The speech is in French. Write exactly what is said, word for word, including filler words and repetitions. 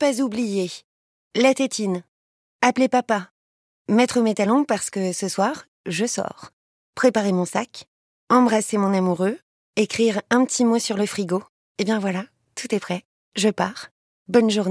pas oublier. La tétine. Appeler papa. Mettre mes talons parce que ce soir, je sors. Préparer mon sac. Embrasser mon amoureux. Écrire un petit mot sur le frigo. Et bien voilà, tout est prêt. Je pars. Bonne journée.